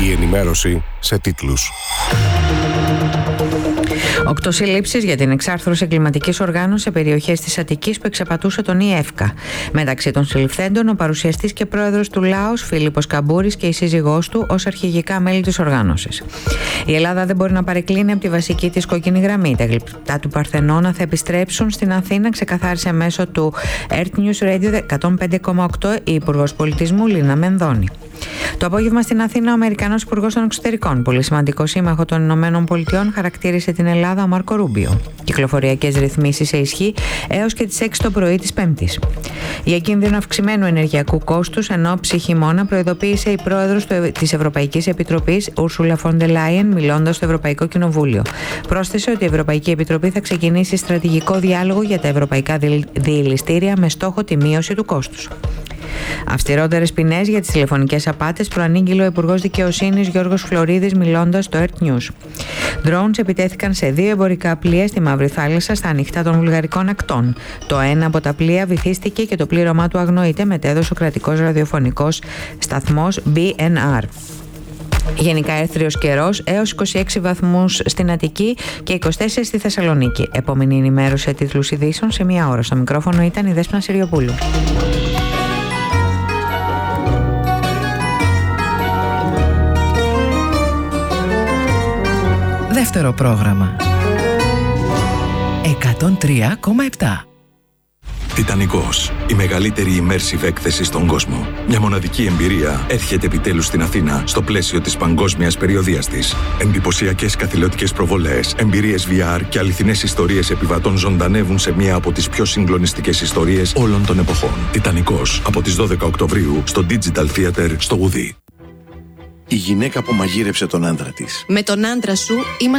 Η ενημέρωση σε τίτλους. 8 συλλήψεις για την εξάρθρωση εγκληματικής οργάνωσης σε περιοχές της Αττικής που εξαπατούσε τον ΙΕΦΚΑ. Μεταξύ των συλληφθέντων, ο παρουσιαστής και πρόεδρος του Λάος, Φίλιππος Καμπούρης, και η σύζυγός του ως αρχηγικά μέλη της οργάνωσης. Η Ελλάδα δεν μπορεί να παρεκκλίνει από τη βασική της κόκκινη γραμμή. Τα γλυπτά του Παρθενώνα θα επιστρέψουν στην Αθήνα, ξεκαθάρισε μέσω του Earth News Radio 105,8 η Υπουργός Πολιτισμού Λίνα Μενδώνη. Το απόγευμα στην Αθήνα, ο Αμερικανός Υπουργός των Εξωτερικών, πολύ σημαντικό σύμμαχο των Ηνωμένων Πολιτειών, χαρακτήρισε την Ελλάδα ο Μάρκο Ρούμπιο. Κυκλοφοριακές ρυθμίσεις σε ισχύ έως και τις 6 το πρωί της Πέμπτης. Για κίνδυνο αυξημένου ενεργειακού κόστους εν ώψη χειμώνα, προειδοποίησε η πρόεδρος της Ευρωπαϊκής Επιτροπής, Ursula von der Leyen, μιλώντας στο Ευρωπαϊκό Κοινοβούλιο. Πρόσθεσε ότι η Ευρωπαϊκή Επιτροπή θα ξεκινήσει στρατηγικό διάλογο για τα ευρωπαϊκά διελιστήρια με στόχο τη μείωση του κόστους. Αυστηρότερες ποινές για τις τηλεφωνικές απάτες προανήγγειλε ο Υπουργός Δικαιοσύνης Γιώργος Φλωρίδης, μιλώντας στο Earth News. Drones επιτέθηκαν σε 2 εμπορικά πλοία στη Μαύρη Θάλασσα στα ανοιχτά των βουλγαρικών ακτών. Το ένα από τα πλοία βυθίστηκε και το πλήρωμά του αγνοείται, μετέδωσε ο κρατικός ραδιοφωνικός σταθμός BNR. Γενικά έρθριος καιρός, έως 26 βαθμούς στην Αττική και 24 στη Θεσσαλονίκη. Επόμενη ενημέρωση σε τίτλους ειδήσεων σε 1 ώρα. Στο μικρόφωνο ήταν η Δέσποινα Συριοπούλου. Δεύτερο πρόγραμμα 103,7. Τιτανικός, η μεγαλύτερη immersive έκθεση στον κόσμο. Μια μοναδική εμπειρία έρχεται επιτέλους στην Αθήνα στο πλαίσιο της παγκόσμιας περιοδείας της. Εντυπωσιακές καθηλωτικές προβολές, εμπειρίες VR και αληθινές ιστορίες επιβατών ζωντανεύουν σε μία από τις πιο συγκλονιστικές ιστορίες όλων των εποχών. Τιτανικός, από τις 12 Οκτωβρίου στο Digital Theater στο Γουδί. Η γυναίκα που μαγείρεψε τον άντρα της. Με τον άντρα σου είμαστε